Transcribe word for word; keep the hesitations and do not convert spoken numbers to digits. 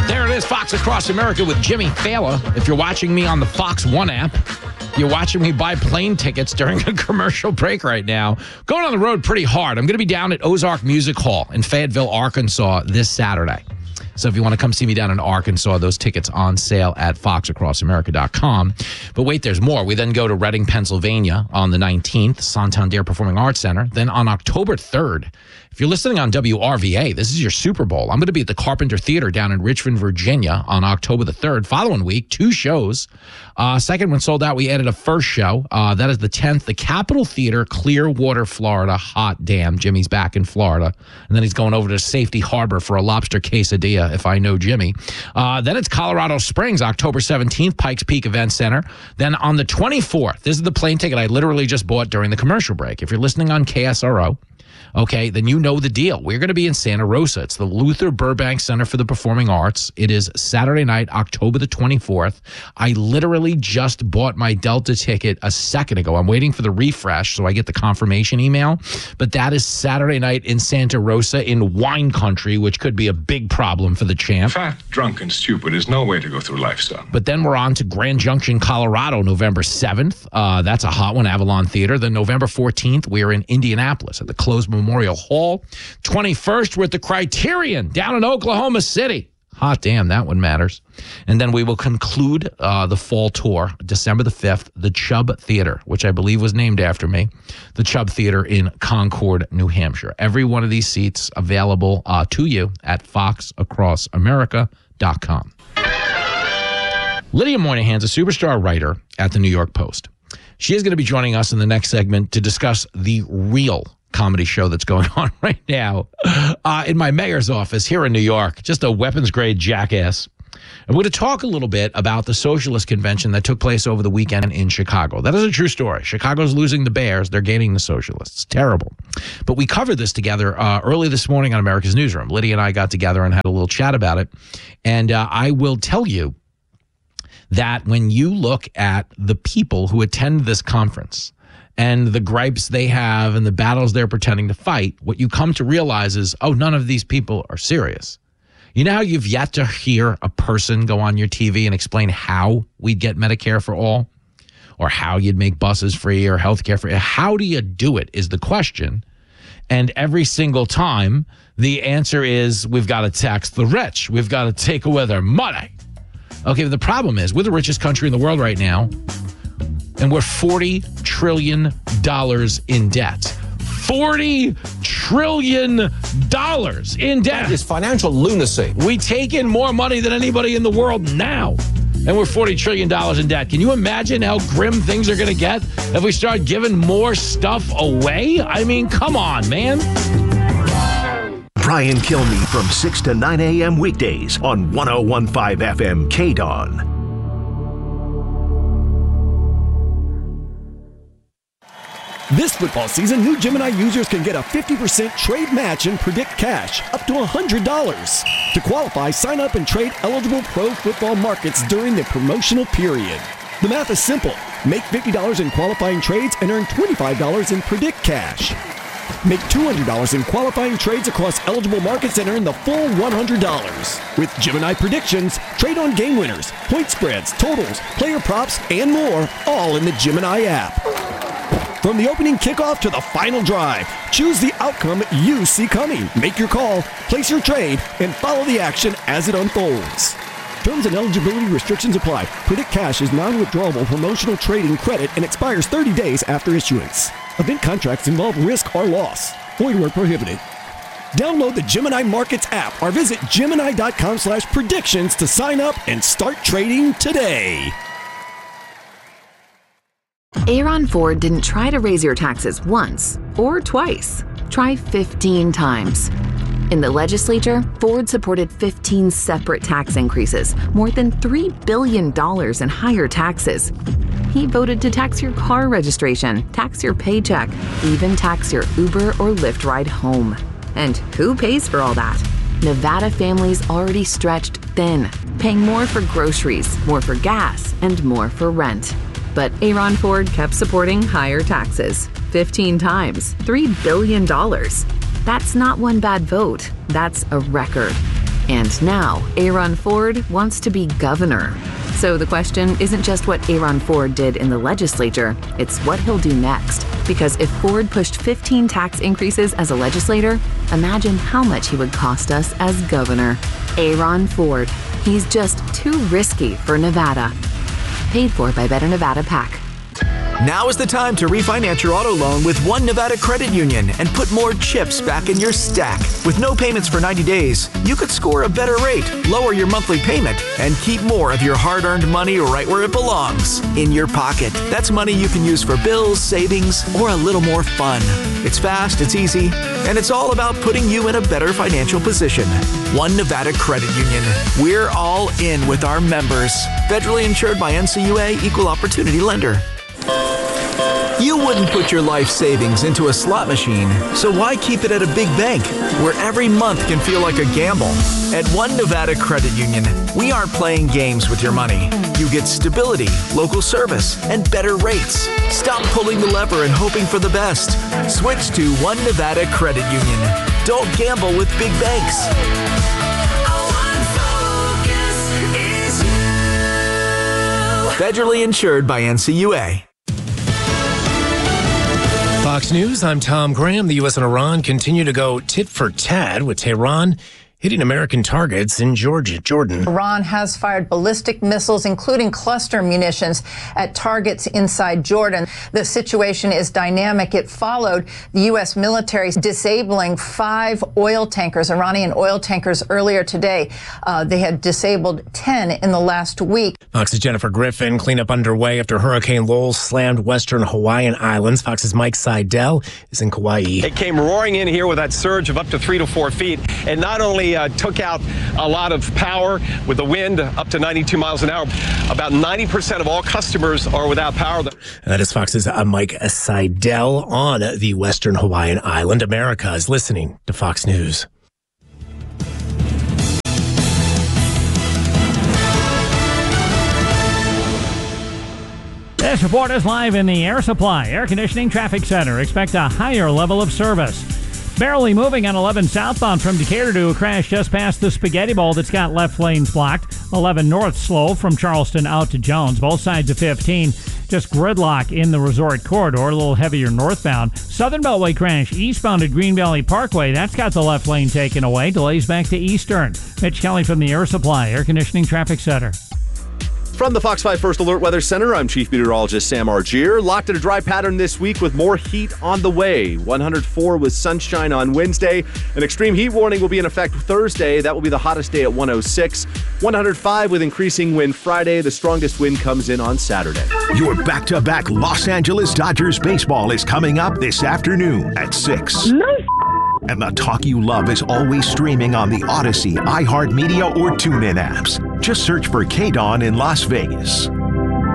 There it is, Fox Across America with Jimmy Fallon. If you're watching me on the Fox One app, you're watching me buy plane tickets during a commercial break right now. Going on the road pretty hard. I'm going to be down at Ozark Music Hall in Fayetteville, Arkansas this Saturday. So if you want to come see me down in Arkansas, those tickets on sale at fox across america dot com. But wait, there's more. We then go to Reading, Pennsylvania on the nineteenth, Santander Performing Arts Center. Then on October third, if you're listening on W R V A, this is your Super Bowl. I'm going to be at the Carpenter Theater down in Richmond, Virginia on October the third. Following week, two shows. Uh, second one sold out. We added a first show. Uh, that is the tenth, the Capitol Theater, Clearwater, Florida. Hot damn, Jimmy's back in Florida. And then he's going over to Safety Harbor for a lobster quesadilla, if I know Jimmy. Uh, then it's Colorado Springs, October seventeenth, Pikes Peak Event Center. Then on the twenty-fourth, this is the plane ticket I literally just bought during the commercial break. If you're listening on K S R O, okay, then you know the deal. We're going to be in Santa Rosa. It's the Luther Burbank Center for the Performing Arts. It is Saturday night, October the twenty-fourth. I literally just bought my Delta ticket a second ago. I'm waiting for the refresh so I get the confirmation email. But that is Saturday night in Santa Rosa in wine country, which could be a big problem for the champ. Fat, drunk, and stupid is no way to go through life, son. But then we're on to Grand Junction, Colorado, November seventh. Uh, that's a hot one, Avalon Theater. Then November fourteenth, we're in Indianapolis at the Closed Memorial Hall. twenty-first, we're at the Criterion down in Oklahoma City. Hot damn, that one matters. And then we will conclude uh, the fall tour, December the fifth, the Chubb Theater, which I believe was named after me, the Chubb Theater in Concord, New Hampshire. Every one of these seats available uh, to you at fox across america dot com. Lydia Moynihan's a superstar writer at the New York Post. She is going to be joining us in the next segment to discuss the real comedy show that's going on right now uh, in my mayor's office here in New York. Just a weapons-grade jackass. And we're going to talk a little bit about the socialist convention that took place over the weekend in Chicago. That is a true story. Chicago's losing the Bears. They're gaining the socialists. Terrible. But we covered this together uh, early this morning on America's Newsroom. Lydia and I got together and had a little chat about it. And uh, I will tell you that when you look at the people who attend this conference and the gripes they have and the battles they're pretending to fight, what you come to realize is, oh, none of these people are serious. You know how you've yet to hear a person go on your T V and explain how we'd get Medicare for all, or how you'd make buses free or healthcare free? How do you do it is the question. And every single time, the answer is, we've got to tax the rich. We've got to take away their money. Okay, but the problem is, we're the richest country in the world right now, and we're forty trillion dollars in debt. forty trillion dollars in debt. That is financial lunacy. We take in more money than anybody in the world now, and we're forty trillion dollars in debt. Can you imagine how grim things are going to get if we start giving more stuff away? I mean, come on, man. Brian Kilmeade from six to nine a.m. weekdays on one oh one point five F M K D O N. This football season, new Gemini users can get a fifty percent trade match and predict cash up to one hundred dollars. To qualify, sign up and trade eligible pro football markets during the promotional period. The math is simple. Make fifty dollars in qualifying trades and earn twenty-five dollars in predict cash. Make two hundred dollars in qualifying trades across eligible markets and earn the full one hundred dollars. With Gemini Predictions, trade on game winners, point spreads, totals, player props, and more, all in the Gemini app. From the opening kickoff to the final drive, choose the outcome you see coming. Make your call, place your trade, and follow the action as it unfolds. Terms and eligibility restrictions apply. Predict Cash is non-withdrawable promotional trading credit and expires thirty days after issuance. Event contracts involve risk or loss. Void where prohibited. Download the Gemini Markets app or visit Gemini.com slash predictions to sign up and start trading today. Aaron Ford didn't try to raise your taxes once or twice. Try fifteen times. In the legislature, Ford supported fifteen separate tax increases, more than three billion dollars in higher taxes. He voted to tax your car registration, tax your paycheck, even tax your Uber or Lyft ride home. And who pays for all that? Nevada families already stretched thin, paying more for groceries, more for gas, and more for rent. But Aaron Ford kept supporting higher taxes, fifteen times, three billion dollars. That's not one bad vote. That's a record. And now, Aaron Ford wants to be governor. So the question isn't just what Aaron Ford did in the legislature, it's what he'll do next. Because if Ford pushed fifteen tax increases as a legislator, imagine how much he would cost us as governor. Aaron Ford. He's just too risky for Nevada. Paid for by Better Nevada PAC. Now is the time to refinance your auto loan with One Nevada Credit Union and put more chips back in your stack. With no payments for ninety days, you could score a better rate, lower your monthly payment, and keep more of your hard-earned money right where it belongs, in your pocket. That's money you can use for bills, savings, or a little more fun. It's fast, it's easy, and it's all about putting you in a better financial position. One Nevada Credit Union. We're all in with our members. Federally insured by N C U A, Equal Opportunity Lender. You wouldn't put your life savings into a slot machine, so why keep it at a big bank where every month can feel like a gamble? At One Nevada Credit Union, we aren't playing games with your money. You get stability, local service, and better rates. Stop pulling the lever and hoping for the best. Switch to One Nevada Credit Union. Don't gamble with big banks. Federally insured by N C U A. Fox News, I'm Tom Graham. The U S and Iran continue to go tit for tat, with Tehran hitting American targets in Georgia, Jordan. Iran has fired ballistic missiles, including cluster munitions, at targets inside Jordan. The situation is dynamic. It followed the U S military disabling five oil tankers, Iranian oil tankers, earlier today. Uh, they had disabled ten in the last week. Fox's Jennifer Griffin. Cleanup underway after Hurricane Lowell slammed western Hawaiian Islands. Fox's Mike Seidel is in Kauai. It came roaring in here with that surge of up to three to four feet, and not only Uh, took out a lot of power with the wind up to ninety-two miles an hour. About ninety percent of all customers are without power. That is Fox's uh, Mike Seidel on the western Hawaiian island. America is listening to Fox News. This report is live in the Air Supply Air Conditioning Traffic Center. Expect a higher level of service. Barely moving on eleven southbound from Decatur to a crash just past the Spaghetti Bowl that's got left lanes blocked. eleven north slow from Charleston out to Jones. Both sides of fifteen. Just gridlock in the resort corridor, a little heavier northbound. Southern Beltway crash eastbound at Green Valley Parkway. That's got the left lane taken away. Delays back to Eastern. Mitch Kelly from the Air Supply Air Conditioning Traffic Center. From the Fox five First Alert Weather Center, I'm Chief Meteorologist Sam Argier. Locked in a dry pattern this week with more heat on the way. one hundred four with sunshine on Wednesday. An extreme heat warning will be in effect Thursday. That will be the hottest day at one oh six. one hundred five with increasing wind Friday. The strongest wind comes in on Saturday. Your back-to-back Los Angeles Dodgers baseball is coming up this afternoon at six. No. And the talk you love is always streaming on the Odyssey, iHeartMedia, or TuneIn apps. Just search for K-Dawn in Las Vegas.